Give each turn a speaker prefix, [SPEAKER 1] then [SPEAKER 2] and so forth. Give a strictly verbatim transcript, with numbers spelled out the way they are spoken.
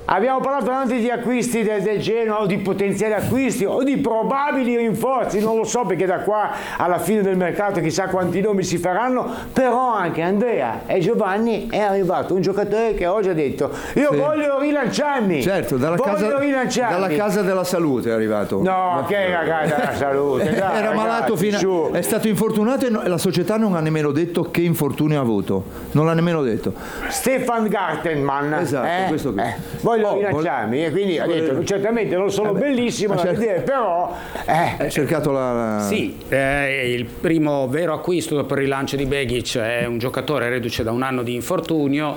[SPEAKER 1] Abbiamo parlato anche di acquisti del, del Genoa o di potenziali acquisti o di probabili rinforzi, non lo so perché da qua alla fine del mercato chissà quanti nomi si faranno, però anche Andrea e Giovanni è arrivato un giocatore che oggi ha detto io sì. voglio rilanciarmi,
[SPEAKER 2] certo, dalla
[SPEAKER 1] voglio
[SPEAKER 2] casa,
[SPEAKER 1] rilanciarmi.
[SPEAKER 2] dalla casa della salute è arrivato.
[SPEAKER 1] No, che la casa della salute, dai,
[SPEAKER 2] era
[SPEAKER 1] ragazzi,
[SPEAKER 2] malato fino a, è stato infortunato e no, la società non ha nemmeno detto che infortunio ha avuto, non l'ha nemmeno detto.
[SPEAKER 1] Stefan Gartenmann,
[SPEAKER 2] esatto,
[SPEAKER 1] eh?
[SPEAKER 2] questo qui.
[SPEAKER 1] Eh, voglio
[SPEAKER 2] oh,
[SPEAKER 1] rilanciarmi e quindi ha detto certamente non sono
[SPEAKER 2] Vabbè,
[SPEAKER 1] bellissimo da
[SPEAKER 2] certo.
[SPEAKER 1] vedere, però eh.
[SPEAKER 2] ha cercato la, la...
[SPEAKER 3] sì, eh, il primo vero acquisto dopo il rilancio di Begic è un giocatore reduce da un anno di infortunio